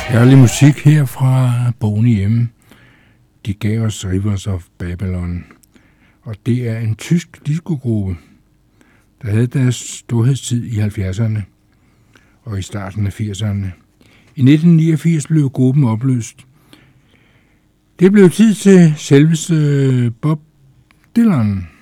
Herlig musik her fra Boney M. De gav os Rivers of Babylon. Og det er en tysk discogruppe, der havde deres storhedstid i 70'erne og i starten af 80'erne. I 1989 blev gruppen opløst. Det blev tid til selveste Bob Dylan.